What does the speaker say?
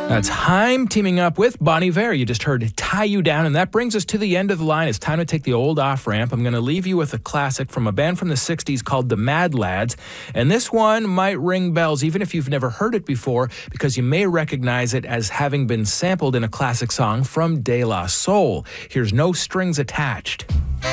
That's Haim teaming up with Bon Iver. You just heard Tie You Down, and that brings us to the end of the line. It's time to take the old off-ramp. I'm going to leave you with a classic from a band from the 60s called the Mad Lads, and this one might ring bells even if you've never heard it before, because you may recognize it as having been sampled in a classic song from De La Soul. Here's No Strings Attached.